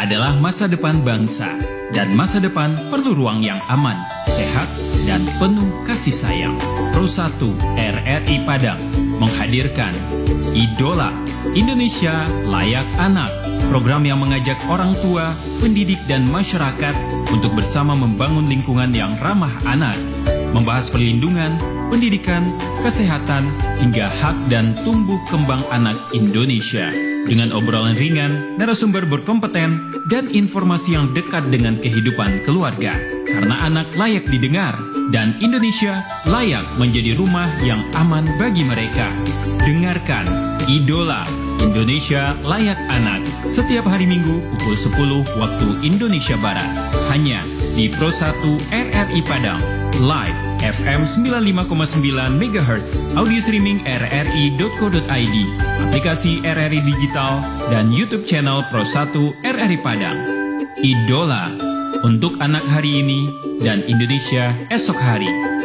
adalah masa depan bangsa, dan masa depan perlu ruang yang aman, sehat, dan penuh kasih sayang. Pro 1 RRI Padang menghadirkan Idola Indonesia Layak Anak, program yang mengajak orang tua, pendidik, dan masyarakat untuk bersama membangun lingkungan yang ramah anak, membahas perlindungan, pendidikan, kesehatan, hingga hak dan tumbuh kembang anak Indonesia. Dengan obrolan ringan, narasumber berkompeten, dan informasi yang dekat dengan kehidupan keluarga. Karena anak layak didengar, dan Indonesia layak menjadi rumah yang aman bagi mereka. Dengarkan Idola Indonesia Layak Anak setiap hari Minggu pukul 10 waktu Indonesia Barat. Hanya di Pro 1 RRI Padang, live FM 95,9 MHz, audio streaming rri.co.id, aplikasi RRI Digital, dan YouTube channel Pro 1 RRI Padang. Idola untuk anak hari ini dan Indonesia esok hari.